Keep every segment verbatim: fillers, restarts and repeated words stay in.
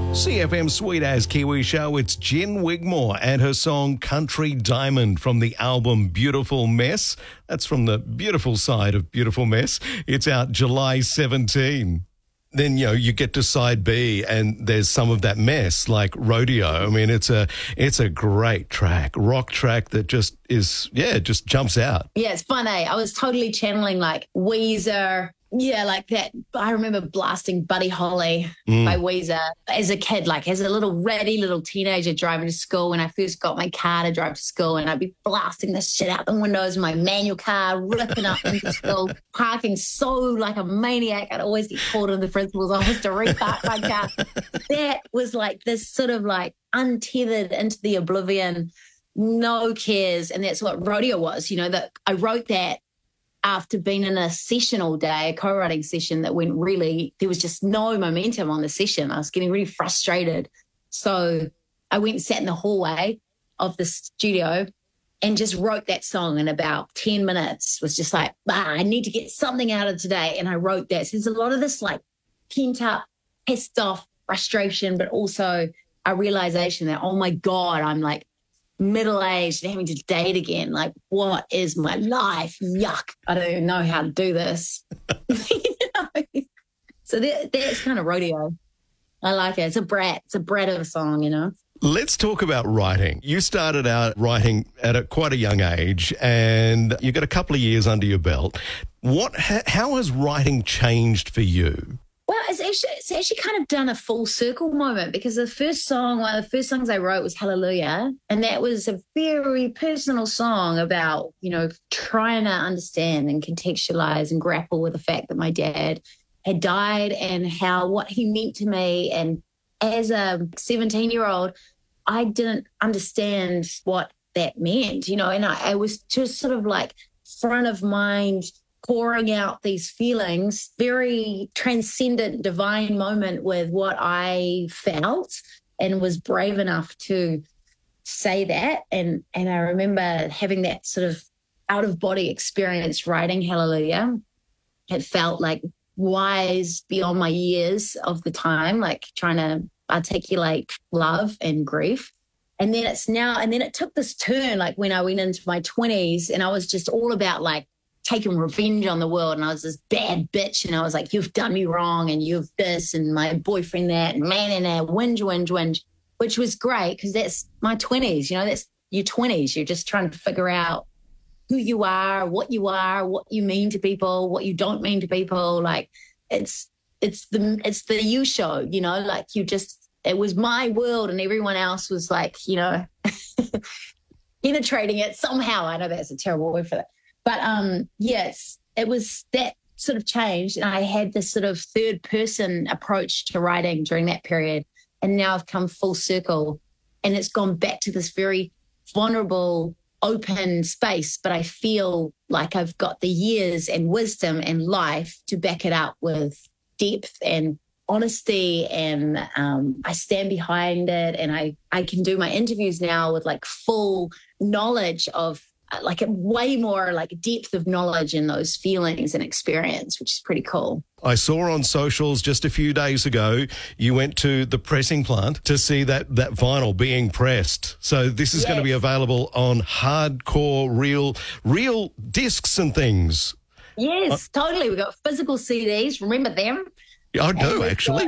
C F M Sweet As Kiwi Show, it's Jen Wigmore and her song Country Diamond from the album Beautiful Mess. That's from the beautiful side of Beautiful Mess. It's out July seventeenth. Then, you know, you get to side B and there's some of that mess like Rodeo. I mean, it's a it's a great track, rock track that just is, yeah, just jumps out. Yeah, it's fun, eh? I was totally channeling like Weezer. Yeah, like that. I remember blasting Buddy Holly mm. by Weezer as a kid, like as a little ratty little teenager driving to school when I first got my car to drive to school, and I'd be blasting this shit out the windows of my manual car, ripping up into school, parking so like a maniac. I'd always get called in the principal's office to repark my car. That was like this sort of like untethered into the oblivion, no cares. And that's what Rodeo was, you know, that I wrote that after being in a session all day, a co-writing session that went really, there was just no momentum on the session. I was getting really frustrated. So I went and sat in the hallway of the studio and just wrote that song in about ten minutes. Was just like, ah, I need to get something out of today. And I wrote that. So there's a lot of this like pent up, pissed off frustration, but also a realization that, oh my God, I'm like, middle-aged and having to date again. Like, what is my life? Yuck. I don't even know how to do this. You know? So that, that's kind of Rodeo. I like it. It's a brat. It's a brat of a song, you know. Let's talk about writing. You started out writing at a, quite a young age and you got a couple of years under your belt. What? How has writing changed for you? Well, it's actually, it's actually kind of done a full circle moment, because the first song, one of the first songs I wrote was Hallelujah. And that was a very personal song about, you know, trying to understand and contextualize and grapple with the fact that my dad had died and how, what he meant to me. And as a seventeen-year-old, I didn't understand what that meant, you know, and I, I was just sort of like front of mind, pouring out these feelings, very transcendent, divine moment with what I felt, and was brave enough to say that. And and I remember having that sort of out-of-body experience writing Hallelujah. It felt like wise beyond my years of the time, like trying to articulate love and grief. And then it's now, and then it took this turn, like when I went into my twenties, and I was just all about like taking revenge on the world, and I was this bad bitch, and I was like, you've done me wrong, and you've this, and my boyfriend that, and man and that, whinge, whinge, whinge, which was great because that's my twenties, you know, that's your twenties. You're just trying to figure out who you are, what you are, what you mean to people, what you don't mean to people. Like it's it's the it's the you show, you know, like you just, it was my world and everyone else was like, you know, penetrating it somehow. I know that's a terrible word for that. But um, yes, it was that sort of changed. And I had this sort of third person approach to writing during that period. And now I've come full circle, and it's gone back to this very vulnerable, open space. But I feel like I've got the years and wisdom and life to back it up with depth and honesty. And um, I stand behind it. And I, I can do my interviews now with like full knowledge of like a way more like depth of knowledge in those feelings and experience, which is pretty cool. I saw on socials just a few days ago, you went to the pressing plant to see that, that vinyl being pressed. So this is yes. going to be available on hardcore, real, real discs and things. Yes, uh, totally. We've got physical C Ds. Remember them? I do, actually.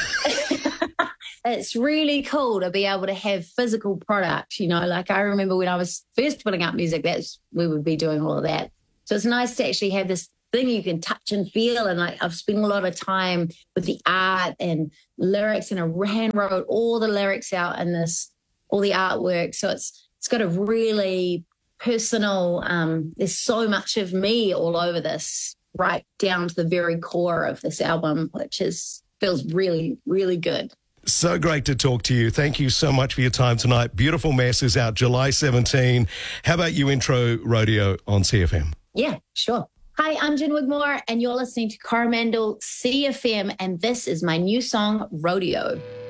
It's really cool to be able to have physical products, you know, like I remember when I was first putting up music, that's we would be doing all of that. So it's nice to actually have this thing you can touch and feel. And like I've spent a lot of time with the art and lyrics, and I hand wrote all the lyrics out in this, all the artwork. So it's it's got a really personal, um, there's so much of me all over this, right down to the very core of this album, which is feels really, really good. So great to talk to you. Thank you so much for your time tonight. Beautiful Mess is out July seventeenth. How about you intro Rodeo on C F M? Yeah, sure. Hi, I'm Jen Wigmore, and you're listening to Coromandel C F M, and this is my new song, Rodeo.